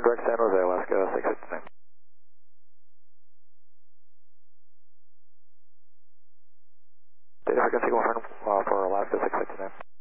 direct San Jose, Alaska 669. Data frequency confirmed for Alaska 669.